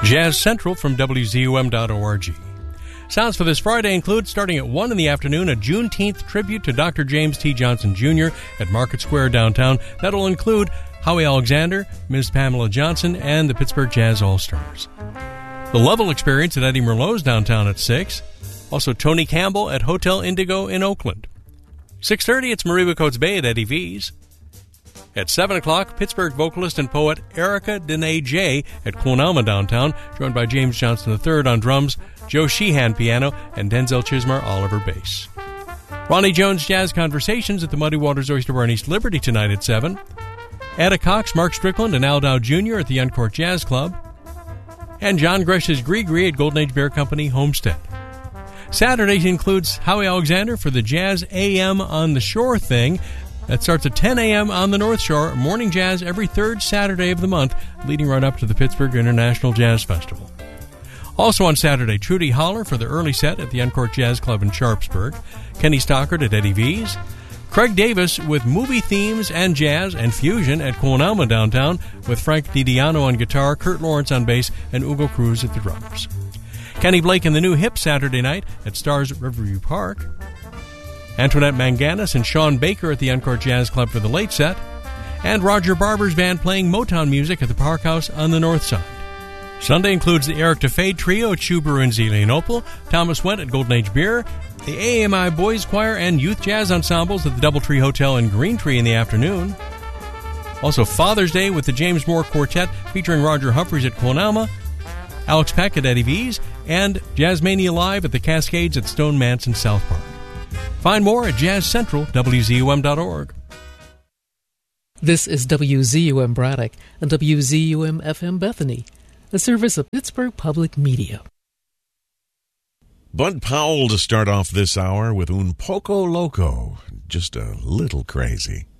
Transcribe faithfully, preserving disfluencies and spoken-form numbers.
Jazz Central from W Z U M dot org. Sounds for this Friday include, starting at one in the afternoon, a Juneteenth tribute to Doctor James T. Johnson Junior at Market Square downtown. That'll include Howie Alexander, Miz Pamela Johnson, and the Pittsburgh Jazz All-Stars. The Level Experience at Eddie Merlot's downtown at six. Also Tony Campbell at Hotel Indigo in Oakland. six thirty, it's Mariba Coates Bay at Eddie V's. At seven o'clock, Pittsburgh vocalist and poet Erica Dene J at Clone Alma downtown, joined by James Johnson the third on drums, Joe Sheehan piano, and Denzel Chismar Oliver bass. Ronnie Jones Jazz Conversations at the Muddy Waters Oyster Bar in East Liberty tonight at seven. Ada Cox, Mark Strickland, and Al Dow Junior at the Uncourt Jazz Club. And John Gresh's Gree-Gree at Golden Age Bear Company, Homestead. Saturday includes Howie Alexander for the Jazz A M on the Shore thing. That starts at ten a.m. on the North Shore, morning jazz every third Saturday of the month, leading right up to the Pittsburgh International Jazz Festival. Also on Saturday, Trudy Holler for the early set at the Uncourt Jazz Club in Sharpsburg, Kenny Stockard at Eddie V's, Craig Davis with movie themes and jazz and fusion at Clone Alma downtown, with Frank DiDiano on guitar, Kurt Lawrence on bass, and Ugo Cruz at the drums. Kenny Blake and the New Hip Saturday night at Stars at Riverview Park. Antoinette Manganis and Sean Baker at the Uncourt Jazz Club for the late set, and Roger Barber's band playing Motown music at the Park House on the north side. Sunday includes the Eric DeFade Trio at Schuber in Zelienople, Thomas Wendt at Golden Age Beer, the A M I Boys Choir and Youth Jazz Ensembles at the Doubletree Hotel in Green Tree in the afternoon. Also Father's Day with the James Moore Quartet featuring Roger Humphreys at Clone Alma, Alex Peck at Eddie V's, and Jazzmania Live at the Cascades at Stone Manse in South Park. Find more at Jazz Central, W Z U M dot org. This is W Z U M Braddock and W Z U M F M Bethany, a service of Pittsburgh Public Media. Bud Powell to start off this hour with Un Poco Loco, just a little crazy.